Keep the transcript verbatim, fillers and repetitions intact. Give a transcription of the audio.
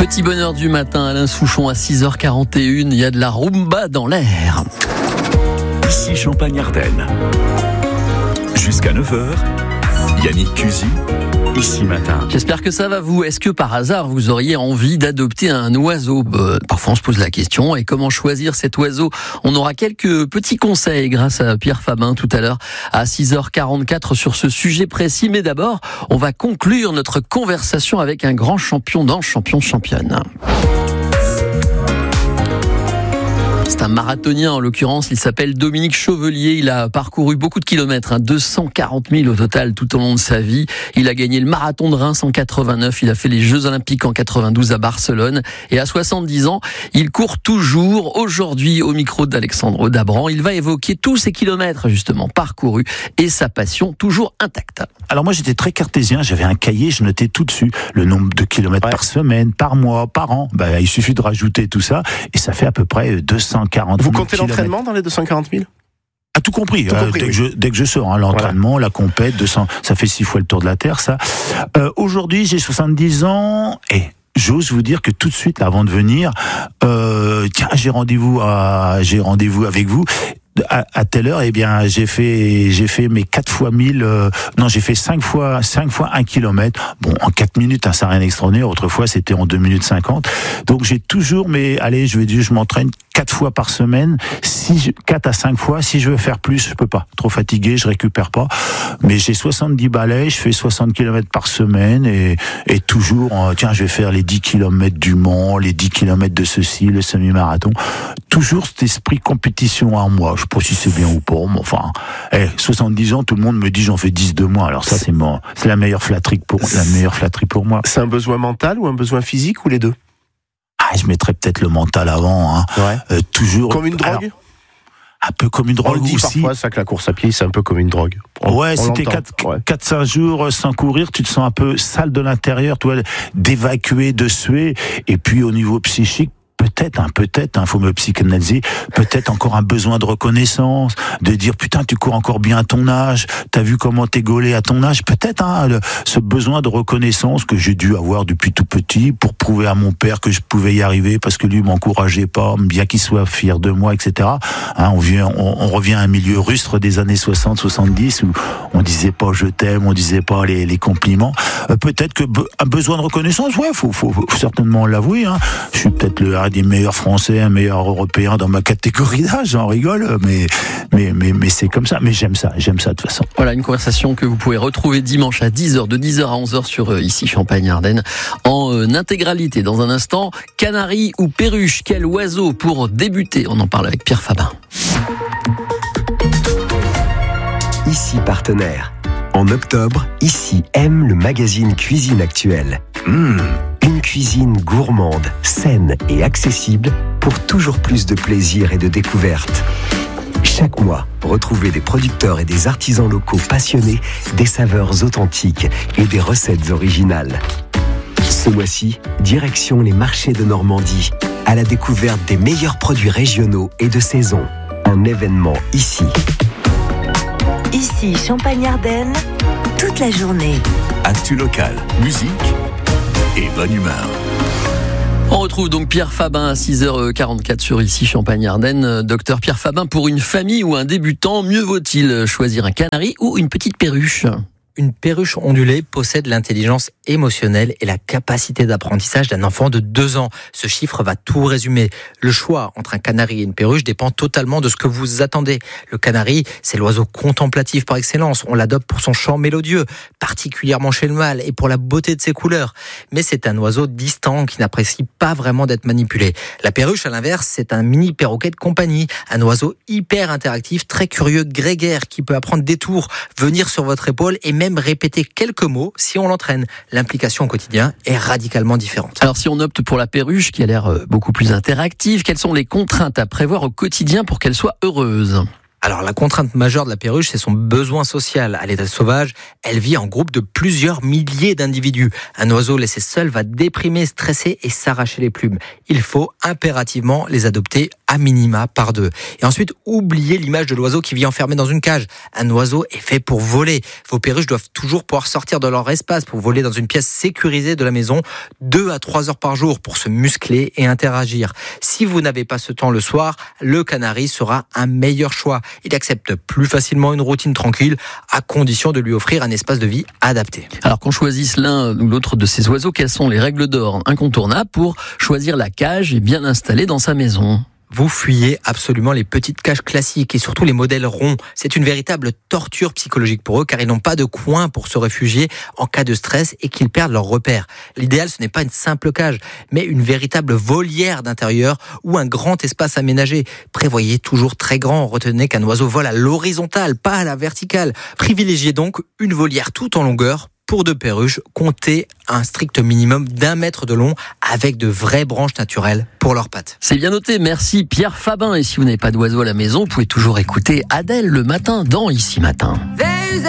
Petit bonheur du matin, Alain Souchon à six heures quarante et une, il y a de la rumba dans l'air. Ici Champagne-Ardenne. Jusqu'à neuf heures, Yannick Cusy, Ici Matin. J'espère que ça va vous. Est-ce que par hasard vous auriez envie d'adopter un oiseau ? euh, Parfois on se pose la question, et comment choisir cet oiseau ? On aura quelques petits conseils grâce à Pierre Fabin tout à l'heure à six heures quarante-quatre sur ce sujet précis. Mais d'abord, on va conclure notre conversation avec un grand champion dans Champion Championne. C'est un marathonien en l'occurrence, il s'appelle Dominique Chauvelier, il a parcouru beaucoup de kilomètres, hein, deux cent quarante mille au total tout au long de sa vie. Il a gagné le marathon de Reims en quatre-vingt-neuf, il a fait les Jeux Olympiques en quatre-vingt-douze à Barcelone et à soixante-dix ans, il court toujours. Aujourd'hui au micro d'Alexandre Dabran, il va évoquer tous ces kilomètres justement parcourus et sa passion toujours intacte. Alors moi j'étais très cartésien, j'avais un cahier, je notais tout dessus le nombre de kilomètres ouais. par semaine, par mois, par an. Bah, il suffit de rajouter tout ça et ça fait à peu près deux cent quarante mille. Vous comptez kilomètres. L'entraînement dans les deux cent quarante mille ? Ah, tout compris, tout euh, compris dès, oui. que je, dès que je sors, hein, l'entraînement, voilà. La compète, deux cents, ça fait six fois le tour de la Terre, ça. Euh, aujourd'hui, j'ai soixante-dix ans et j'ose vous dire que tout de suite, là, avant de venir, euh, tiens, j'ai rendez-vous à, j'ai rendez-vous avec vous. À, à telle heure, eh bien, j'ai fait, j'ai fait mes quatre fois mille, euh, non, j'ai fait cinq fois, cinq fois un kilomètre. Bon, en quatre minutes, hein, ça n'a rien d'extraordinaire. Autrefois, c'était en deux minutes cinquante. Donc, j'ai toujours, mais, allez, je vais dire, je m'entraîne quatre fois par semaine. Si je, quatre à cinq fois. Si je veux faire plus, je peux pas. Trop fatigué, je récupère pas. Mais j'ai soixante-dix balais, je fais soixante kilomètres par semaine et, et toujours, euh, tiens, je vais faire les dix kilomètres du Mans, les dix kilomètres de ceci, le semi-marathon. Toujours cet esprit compétition en moi. Je sais pas si c'est bien ou pas, mais enfin, eh, soixante-dix ans, tout le monde me dit j'en fais dix de moins. Alors ça, c'est mon, c'est la meilleure flatterie pour, la meilleure flatterie pour moi. C'est un besoin mental ou un besoin physique ou les deux ? Ah, je mettrais peut-être le mental avant, hein. Ouais. Euh, toujours. Comme une drogue ? Alors, un peu comme une drogue on le dit aussi. parfois, ça que la course à pied, c'est un peu comme une drogue. On, ouais, on c'était quatre cinq jours sans courir, tu te sens un peu sale de l'intérieur, tu vois, d'évacuer, de suer. Et puis au niveau psychique, peut-être, hein, peut-être, hein, faut me psychanalyser, peut-être encore un besoin de reconnaissance, de dire putain tu cours encore bien à ton âge, t'as vu comment t'es gaulé à ton âge, peut-être hein, le, ce besoin de reconnaissance que j'ai dû avoir depuis tout petit pour prouver à mon père que je pouvais y arriver parce que lui m'encourageait pas, bien qu'il soit fier de moi, et cetera. Hein, on, vient, on, on revient à un milieu rustre des années soixante soixante-dix où on disait pas je t'aime, on disait pas les, les compliments. Euh, peut-être que be, un besoin de reconnaissance, ouais, faut, faut, faut certainement l'avouer. Hein. Je suis peut-être le des meilleurs Français, un meilleur Européen dans ma catégorie d'âge, j'en rigole, mais, mais, mais, mais c'est comme ça. Mais j'aime ça, j'aime ça de toute façon. Voilà, une conversation que vous pouvez retrouver dimanche à dix heures, de dix heures à onze heures sur euh, Ici Champagne-Ardenne, en euh, intégralité. Dans un instant, canari ou perruche, quel oiseau pour débuter ? On en parle avec Pierre Fabin. Ici Partenaire. En octobre, Ici aime le magazine Cuisine Actuelle. Mmh, une cuisine gourmande, saine et accessible pour toujours plus de plaisir et de découverte. Chaque mois, retrouvez des producteurs et des artisans locaux passionnés, des saveurs authentiques et des recettes originales. Ce mois-ci, direction les marchés de Normandie, à la découverte des meilleurs produits régionaux et de saison. Un événement ici. Ici Champagne-Ardenne, toute la journée. Actu local, musique et bonne humeur. On retrouve donc Pierre Fabin à six heures quarante-quatre sur Ici Champagne-Ardenne. Docteur Pierre Fabin, pour une famille ou un débutant, mieux vaut-il choisir un canari ou une petite perruche ? Une perruche ondulée possède l'intelligence émotionnelle et la capacité d'apprentissage d'un enfant de deux ans. Ce chiffre va tout résumer. Le choix entre un canari et une perruche dépend totalement de ce que vous attendez. Le canari, c'est l'oiseau contemplatif par excellence. On l'adopte pour son chant mélodieux, particulièrement chez le mâle, et pour la beauté de ses couleurs. Mais c'est un oiseau distant qui n'apprécie pas vraiment d'être manipulé. La perruche, à l'inverse, c'est un mini perroquet de compagnie. Un oiseau hyper interactif, très curieux, grégaire, qui peut apprendre des tours, venir sur votre épaule et même répéter quelques mots si on l'entraîne. L'implication au quotidien est radicalement différente. Alors si on opte pour la perruche qui a l'air beaucoup plus interactive, quelles sont les contraintes à prévoir au quotidien pour qu'elle soit heureuse ? Alors la contrainte majeure de la perruche, c'est son besoin social. À l'état sauvage, elle vit en groupe de plusieurs milliers d'individus. Un oiseau laissé seul va déprimer, stresser et s'arracher les plumes. Il faut impérativement les adopter à minima par deux. Et ensuite, oubliez l'image de l'oiseau qui vit enfermé dans une cage. Un oiseau est fait pour voler. Vos perruches doivent toujours pouvoir sortir de leur espace pour voler dans une pièce sécurisée de la maison deux à trois heures par jour pour se muscler et interagir. Si vous n'avez pas ce temps le soir, le canari sera un meilleur choix. Il accepte plus facilement une routine tranquille à condition de lui offrir un espace de vie adapté. Alors qu'on choisisse l'un ou l'autre de ces oiseaux, quelles sont les règles d'or incontournables pour choisir la cage et bien installée dans sa maison ? Vous fuyez absolument les petites cages classiques et surtout les modèles ronds. C'est une véritable torture psychologique pour eux car ils n'ont pas de coin pour se réfugier en cas de stress et qu'ils perdent leurs repères. L'idéal, ce n'est pas une simple cage, mais une véritable volière d'intérieur ou un grand espace aménagé. Prévoyez toujours très grand. Retenez qu'un oiseau vole à l'horizontale, pas à la verticale. Privilégiez donc une volière tout en longueur. Pour deux perruches, comptez un strict minimum d'un mètre de long avec de vraies branches naturelles pour leurs pattes. C'est bien noté, merci Pierre Fabin. Et si vous n'avez pas d'oiseau à la maison, vous pouvez toujours écouter Adèle le matin dans Ici Matin.